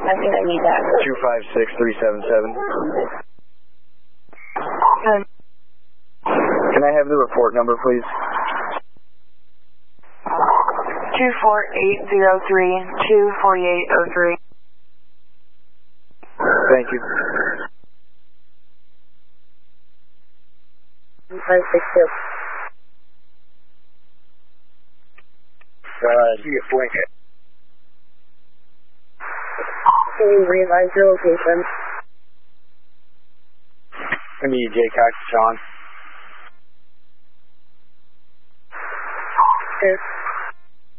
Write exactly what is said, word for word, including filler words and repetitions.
I think I need that. two five six three seven seven. Um, Can I have the report number, please? two four eight zero three two four eight zero three. Thank you. five six two. Uh, see a blanket. Can you revise your location? I need J Cox, Sean. Sure.